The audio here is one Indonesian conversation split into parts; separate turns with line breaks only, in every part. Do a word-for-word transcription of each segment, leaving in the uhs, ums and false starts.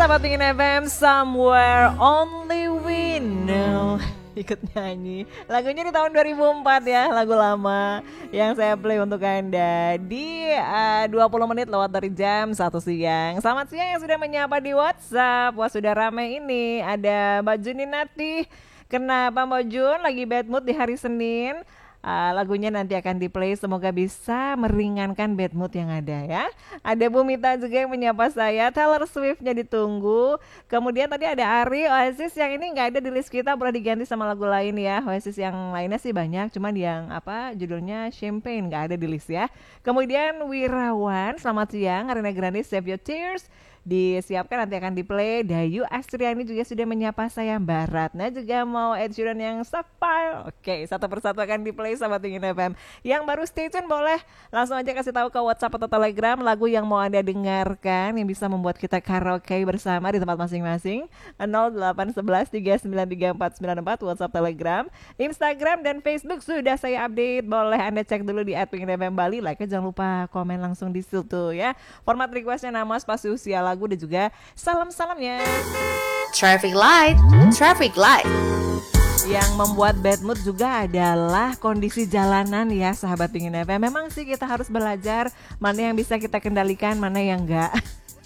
sahabat Pingin F M, Somewhere Only We Know. Ikut nyanyi lagunya di tahun dua ribu empat ya, lagu lama yang saya play untuk Anda di uh, dua puluh menit lewat dari jam satu siang. Selamat siang yang sudah menyapa di WhatsApp. Wah, sudah ramai ini. Ada Mbak Juninati. Kenapa Mbak Jun lagi bad mood di hari Senin? Uh, lagunya nanti akan di play, semoga bisa meringankan bad mood yang ada ya. Ada Bu Mita juga yang menyapa saya, Taylor Swift-nya ditunggu. Kemudian tadi ada Ari, Oasis yang ini nggak ada di list kita, boleh diganti sama lagu lain ya. Oasis yang lainnya sih banyak, cuman yang apa judulnya Champagne nggak ada di list ya. Kemudian Wirawan, selamat siang, Ariana Grande Save Your Tears disiapkan, nanti akan di play. Dayu Astriani juga sudah menyapa saya. Mbak Ratna juga mau Ed Sheeran yang Sapphire. Oke, satu persatu akan di play sahabat Pingin F M. Yang baru stay tune boleh langsung aja kasih tahu ke WhatsApp atau Telegram lagu yang mau Anda dengarkan yang bisa membuat kita karaoke bersama di tempat masing-masing. nol delapan satu satu tiga sembilan tiga empat sembilan empat WhatsApp, Telegram, Instagram dan Facebook sudah saya update. Boleh Anda cek dulu di at pingin f m Bali. Like, jangan lupa komen langsung di situ ya. Format requestnya nama, spasi usia, lagu dan juga salam-salamnya.
Traffic light, traffic light.
Yang membuat bad mood juga adalah kondisi jalanan ya sahabat Pingin F M. Memang sih kita harus belajar mana yang bisa kita kendalikan, mana yang enggak.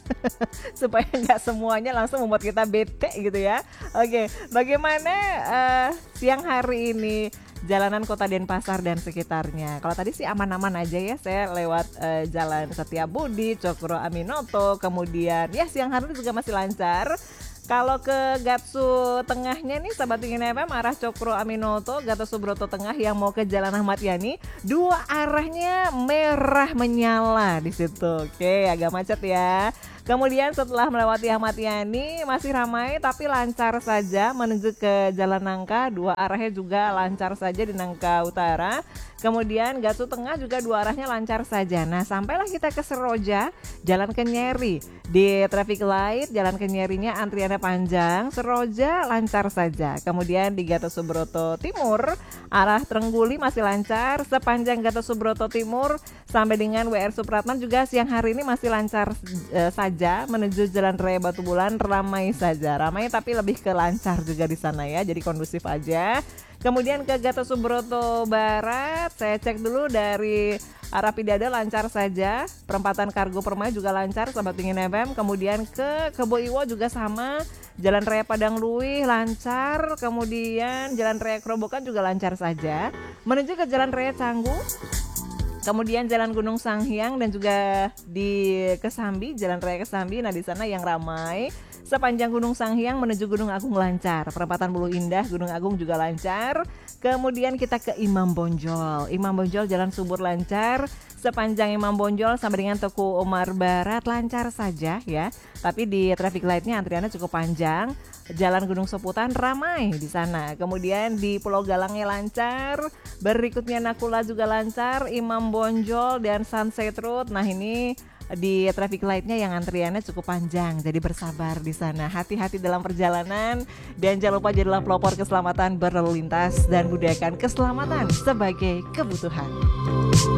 Supaya enggak semuanya langsung membuat kita bete gitu ya. Oke, bagaimana uh, siang hari ini jalanan Kota Denpasar dan sekitarnya? Kalau tadi sih aman-aman aja ya, saya lewat uh, Jalan Setiabudi, Cokro Aminoto, kemudian ya siang hari juga masih lancar. Kalau ke Gatsu tengahnya nih sahabat Pingin F M, arah Cokro Aminoto, Gatot Subroto Tengah yang mau ke Jalan Ahmad Yani, dua arahnya merah menyala di situ. Oke, agak macet ya. Kemudian setelah melewati Ahmad Yani masih ramai tapi lancar saja menuju ke Jalan Nangka, dua arahnya juga lancar saja di Nangka Utara. Kemudian Gatsu Tengah juga dua arahnya lancar saja. Nah, sampailah kita ke Seroja, Jalan Kenyeri. Di traffic light Jalan Kenyerinya antriannya panjang, Seroja lancar saja. Kemudian di Gatot Subroto Timur, arah Trengguli masih lancar sepanjang Gatot Subroto Timur sampai dengan W R Supratman juga siang hari ini masih lancar e, saja menuju Jalan Raya Batu Bulan, ramai saja. Ramai tapi lebih ke lancar juga di sana ya. Jadi kondusif aja. Kemudian ke Gatot Subroto Barat, saya cek dulu dari arah Pidada lancar saja. Perempatan Kargo Permai juga lancar sahabat Pingin F M. Kemudian ke Kebo Iwo juga sama. Jalan Raya Padang Luih lancar. Kemudian Jalan Raya Kerobokan juga lancar saja. Menuju ke Jalan Raya Canggu. Kemudian Jalan Gunung Sanghyang dan juga di Kesambi, Jalan Raya Kesambi. Nah, di sana yang ramai sepanjang Gunung Sanghyang menuju Gunung Agung lancar. Perempatan Bulu Indah, Gunung Agung juga lancar. Kemudian kita ke Imam Bonjol. Imam Bonjol Jalan Subur lancar. Sepanjang Imam Bonjol sampai dengan Teku Umar Barat lancar saja ya. Tapi di traffic light-nya antriannya cukup panjang. Jalan Gunung Soputan ramai di sana. Kemudian di Pulau Galangnya lancar. Berikutnya Nakula juga lancar. Imam Bonjol dan Sunset Road. Nah, ini di traffic light-nya yang antriannya cukup panjang, jadi bersabar di sana. Hati-hati dalam perjalanan dan jangan lupa jadilah pelopor keselamatan berlalu lintas dan budayakan keselamatan sebagai kebutuhan.